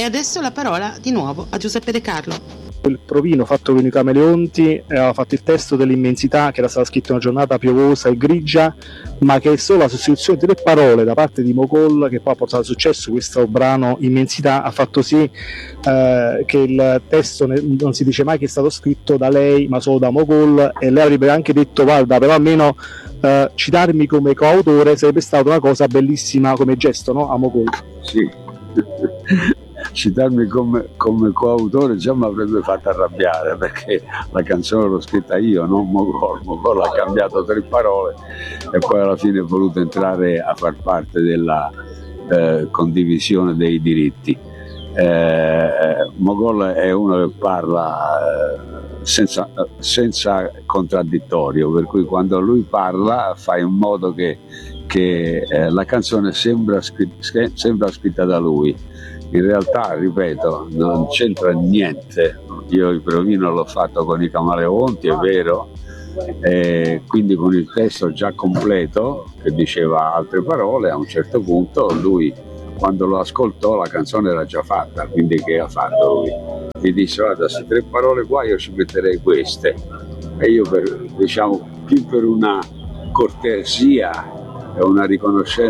E adesso la parola di nuovo a Giuseppe De Carlo. Il provino fatto con i Camaleonti aveva fatto il testo dell'immensità, che era stato scritto in una giornata piovosa e grigia, ma che è solo la sostituzione delle parole da parte di Mogol, che poi ha portato al successo questo brano Immensità, ha fatto sì che il testo non si dice mai che è stato scritto da lei ma solo da Mogol, e lei avrebbe anche detto guarda, però almeno citarmi come coautore sarebbe stata una cosa bellissima come gesto, no? A Mogol. Sì. Citarmi come coautore già mi avrebbe fatto arrabbiare, perché la canzone l'ho scritta io, non Mogol. Mogol ha cambiato 3 parole e poi alla fine è voluto entrare a far parte della condivisione dei diritti. Mogol è uno che parla senza contraddittorio, per cui quando lui parla fa in modo che la canzone sembra scritta da lui. In realtà, ripeto, non c'entra niente. Io il provino l'ho fatto con i Camaleonti, è vero, quindi con il testo già completo che diceva altre parole. A un certo punto lui, quando lo ascoltò, la canzone era già fatta, quindi che ha fatto lui? Mi disse guarda, queste 3 parole qua io ci metterei queste, e io più per una cortesia e una riconoscenza